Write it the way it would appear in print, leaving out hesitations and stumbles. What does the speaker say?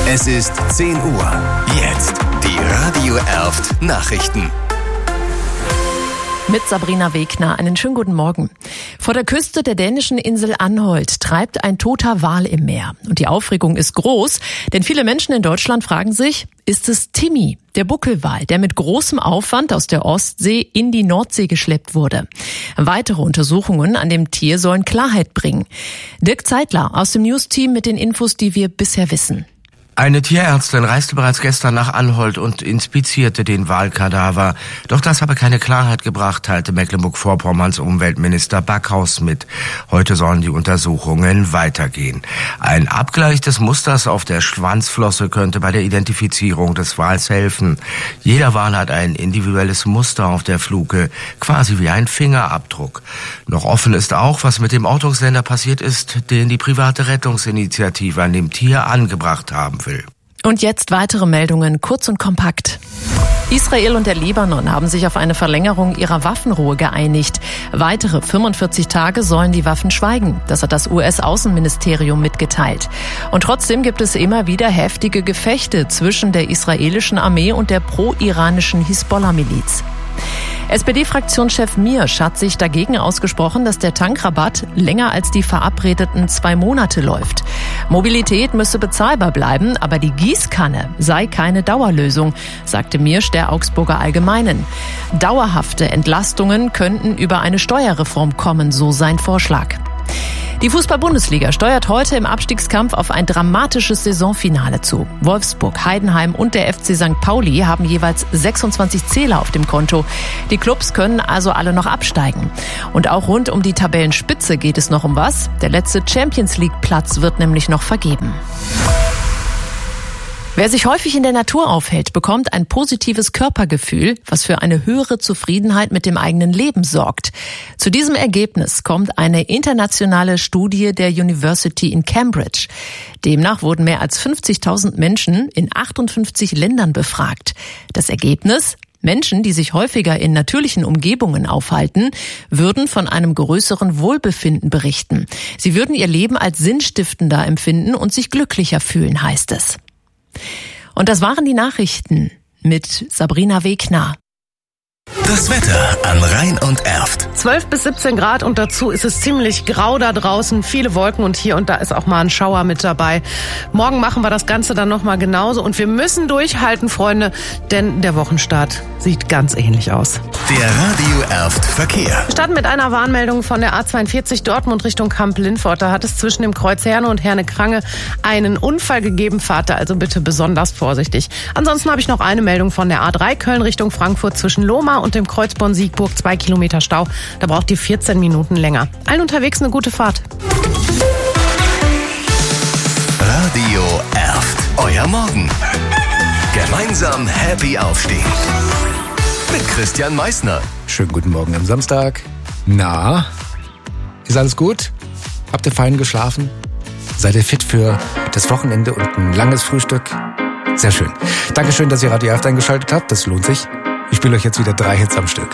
Es ist 10 Uhr. Jetzt die Radio Erft Nachrichten. Mit Sabrina Wegner. Einen schönen guten Morgen. Vor der Küste der dänischen Insel Anholt treibt ein toter Wal im Meer. Und die Aufregung ist groß, denn viele Menschen in Deutschland fragen sich, ist es Timmy, der Buckelwal, der mit großem Aufwand aus der Ostsee in die Nordsee geschleppt wurde? Weitere Untersuchungen an dem Tier sollen Klarheit bringen. Dirk Zeitler aus dem News-Team mit den Infos, die wir bisher wissen. Eine Tierärztin reiste bereits gestern nach Anholt und inspizierte den Walkadaver. Doch das habe keine Klarheit gebracht, teilte Mecklenburg-Vorpommerns Umweltminister Backhaus mit. Heute sollen die Untersuchungen weitergehen. Ein Abgleich des Musters auf der Schwanzflosse könnte bei der Identifizierung des Wals helfen. Jeder Wal hat ein individuelles Muster auf der Fluke, quasi wie ein Fingerabdruck. Noch offen ist auch, was mit dem Ortungsländer passiert ist, den die private Rettungsinitiative an dem Tier angebracht haben will. Und jetzt weitere Meldungen, kurz und kompakt. Israel und der Libanon haben sich auf eine Verlängerung ihrer Waffenruhe geeinigt. Weitere 45 Tage sollen die Waffen schweigen. Das hat das US-Außenministerium mitgeteilt. Und trotzdem gibt es immer wieder heftige Gefechte zwischen der israelischen Armee und der pro-iranischen Hisbollah-Miliz. SPD-Fraktionschef Miersch hat sich dagegen ausgesprochen, dass der Tankrabatt länger als die verabredeten 2 Monate läuft. Mobilität müsse bezahlbar bleiben, aber die Gießkanne sei keine Dauerlösung, sagte Miersch der Augsburger Allgemeinen. Dauerhafte Entlastungen könnten über eine Steuerreform kommen, so sein Vorschlag. Die Fußball-Bundesliga steuert heute im Abstiegskampf auf ein dramatisches Saisonfinale zu. Wolfsburg, Heidenheim und der FC St. Pauli haben jeweils 26 Zähler auf dem Konto. Die Clubs können also alle noch absteigen. Und auch rund um die Tabellenspitze geht es noch um was. Der letzte Champions-League-Platz wird nämlich noch vergeben. Wer sich häufig in der Natur aufhält, bekommt ein positives Körpergefühl, was für eine höhere Zufriedenheit mit dem eigenen Leben sorgt. Zu diesem Ergebnis kommt eine internationale Studie der University in Cambridge. Demnach wurden mehr als 50.000 Menschen in 58 Ländern befragt. Das Ergebnis? Menschen, die sich häufiger in natürlichen Umgebungen aufhalten, würden von einem größeren Wohlbefinden berichten. Sie würden ihr Leben als sinnstiftender empfinden und sich glücklicher fühlen, heißt es. Und das waren die Nachrichten mit Sabrina Wegner. Das Wetter an Rhein und Erft. 12 bis 17 Grad und dazu ist es ziemlich grau da draußen, viele Wolken und hier und da ist auch mal ein Schauer mit dabei. Morgen machen wir das Ganze dann nochmal genauso und wir müssen durchhalten, Freunde, denn der Wochenstart sieht ganz ähnlich aus. Der Radio Erft Verkehr. Wir starten mit einer Warnmeldung von der A42 Dortmund Richtung Kamp-Lindfort. Da hat es zwischen dem Kreuz Herne und Herne-Krange einen Unfall gegeben. Fahrt da also bitte besonders vorsichtig. Ansonsten habe ich noch eine Meldung von der A3 Köln Richtung Frankfurt zwischen Lohmar und dem Kreuz Bonn-Siegburg, 2 Kilometer Stau. Da braucht ihr 14 Minuten länger. Allen unterwegs eine gute Fahrt. Radio Erft. Euer Morgen. Gemeinsam happy aufstehen. Mit Christian Meissner. Schönen guten Morgen am Samstag. Na, ist alles gut? Habt ihr fein geschlafen? Seid ihr fit für das Wochenende und ein langes Frühstück? Sehr schön. Dankeschön, dass ihr Radio Erft eingeschaltet habt. Das lohnt sich. Ich spiele euch jetzt wieder 3 Hits am Stück.